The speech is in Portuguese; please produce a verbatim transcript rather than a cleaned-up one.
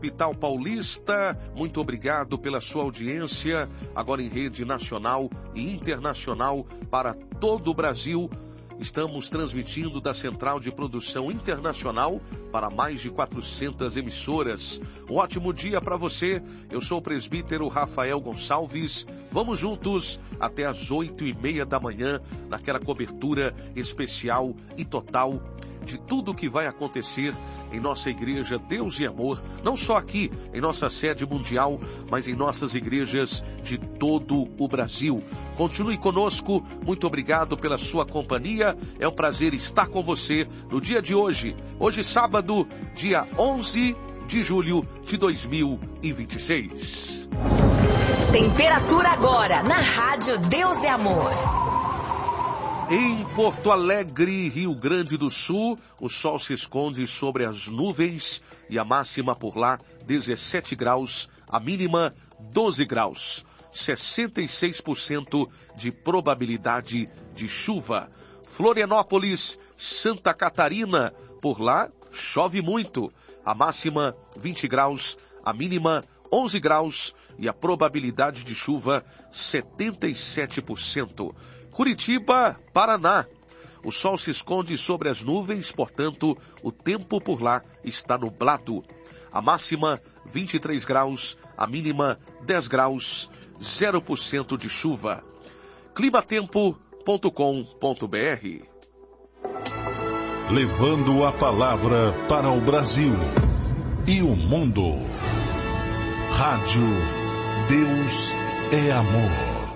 Capital Paulista, muito obrigado pela sua audiência, agora em rede nacional e internacional para todo o Brasil. Estamos transmitindo da Central de Produção Internacional para mais de quatrocentas emissoras. Um ótimo dia para você. Eu sou o presbítero Rafael Gonçalves. Vamos juntos até às oito e meia da manhã, naquela cobertura especial e total de tudo o que vai acontecer em nossa igreja Deus e Amor, não só aqui em nossa sede mundial, mas em nossas igrejas de todo o Brasil. Continue conosco, muito obrigado pela sua companhia, é um prazer estar com você no dia de hoje, hoje sábado, dia onze de julho de dois mil e vinte e seis. Temperatura agora na Rádio Deus e Amor. Em Porto Alegre, Rio Grande do Sul, o sol se esconde sobre as nuvens e a máxima por lá dezessete graus, a mínima doze graus. sessenta e seis por cento de probabilidade de chuva. Florianópolis, Santa Catarina, por lá chove muito. A máxima vinte graus, a mínima onze graus e a probabilidade de chuva setenta e sete por cento. Curitiba, Paraná. O sol se esconde sobre as nuvens, portanto, o tempo por lá está nublado. A máxima, vinte e três graus, a mínima, dez graus, zero por cento de chuva. climatempo ponto com ponto br. Levando a palavra para o Brasil e o mundo. Rádio Deus é Amor.